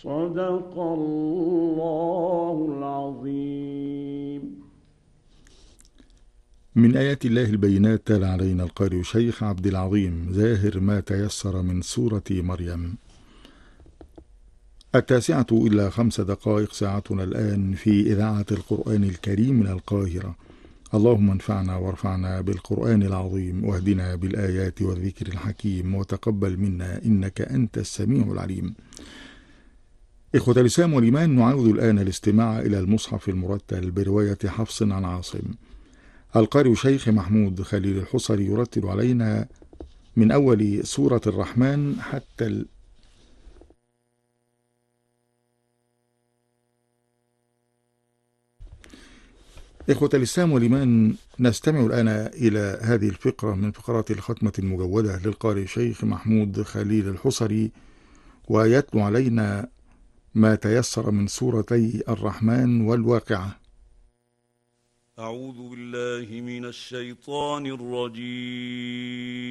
صدق الله العظيم. من آيات الله البينات تلا علينا القارئ شيخ عبد العظيم زاهر ما تيسر من سورة مريم. 9:05 ساعتنا الآن في إذاعة القرآن الكريم من القاهرة. اللهم انفعنا وارفعنا بالقرآن العظيم واهدنا بالآيات والذكر الحكيم وتقبل منا إنك أنت السميع العليم. إخوة الإسلام والإيمان، نعود الآن الاستماع إلى المصحف المرتل برواية حفص عن عاصم. القارئ شيخ محمود خليل الحصري يرتل علينا من أول سورة الرحمن حتى إخوة الإسلام والإيمان، نستمع الآن إلى هذه الفقرة من فقرات الختمة المجودة للقارئ شيخ محمود خليل الحصري، ويتلو علينا ما تيسر من سورتي الرحمن والواقعة. أعوذ بالله من الشيطان الرجيم.